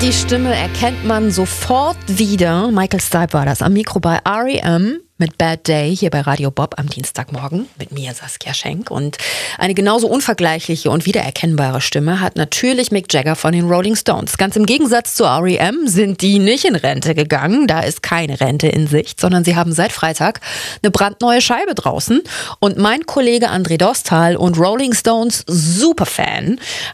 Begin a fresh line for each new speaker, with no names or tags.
Die Stimme erkennt man sofort wieder. Michael Stipe war das am Mikro bei R.E.M. mit Bad Day hier bei Radio Bob am Dienstagmorgen mit mir, Saskia Schenk. Und eine genauso unvergleichliche und wiedererkennbare Stimme hat natürlich Mick Jagger von den Rolling Stones. Ganz im Gegensatz zu R.E.M. sind die nicht in Rente gegangen. Da ist keine Rente in Sicht, sondern sie haben seit Freitag eine brandneue Scheibe draußen. Und mein Kollege André Dostal und Rolling Stones Superfan